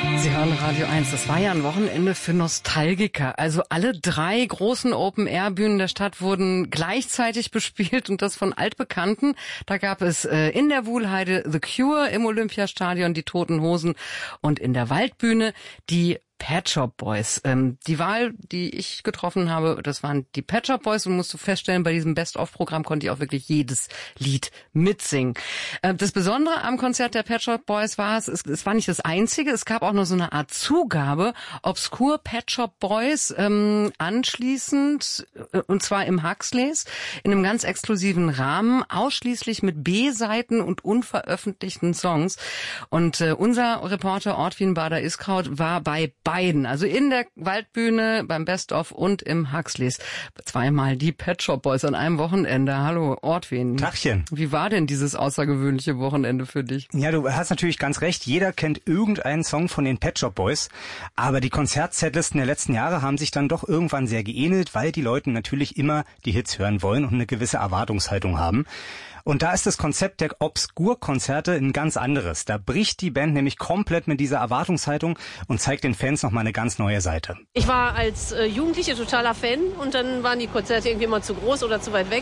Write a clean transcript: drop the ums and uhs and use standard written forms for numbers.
Sie hören Radio 1. Das war ja ein Wochenende für Nostalgiker. Also alle 3 großen Open-Air-Bühnen der Stadt wurden gleichzeitig bespielt und das von Altbekannten. Da gab es in der Wuhlheide The Cure, im Olympiastadion die Toten Hosen und in der Waldbühne die Pet Shop Boys. Die Wahl, die ich getroffen habe, das waren die Pet Shop Boys und musst du feststellen, bei diesem Best-of-Programm konnte ich auch wirklich jedes Lied mitsingen. Das Besondere am Konzert der Pet Shop Boys war es war nicht das einzige, es gab auch noch so eine Art Zugabe, Obscure Pet Shop Boys, anschließend, und zwar im Huxleys, in einem ganz exklusiven Rahmen, ausschließlich mit B-Seiten und unveröffentlichten Songs. Und unser Reporter Ortwin Bader-Iskraut war bei beiden, also in der Waldbühne, beim Best-of und im Huxleys. 2-mal die Pet Shop Boys an einem Wochenende. Hallo, Ortwin. Tachchen. Wie war denn dieses außergewöhnliche Wochenende für dich? Ja, du hast natürlich ganz recht. Jeder kennt irgendeinen Song von den Pet Shop Boys. Aber die Konzertsetlisten der letzten Jahre haben sich dann doch irgendwann sehr geähnelt, weil die Leute natürlich immer die Hits hören wollen und eine gewisse Erwartungshaltung haben. Und da ist das Konzept der Obskur-Konzerte ein ganz anderes. Da bricht die Band nämlich komplett mit dieser Erwartungshaltung und zeigt den Fans nochmal eine ganz neue Seite. Ich war als Jugendliche totaler Fan und dann waren die Konzerte irgendwie immer zu groß oder zu weit weg.